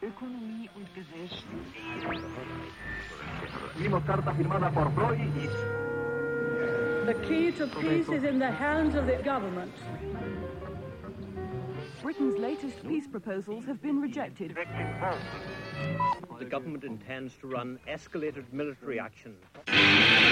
Ökonomie und Gesellschaft. The key to peace is in the hands of the government. Britain's latest peace proposals have been rejected. The government intends to run escalated military action.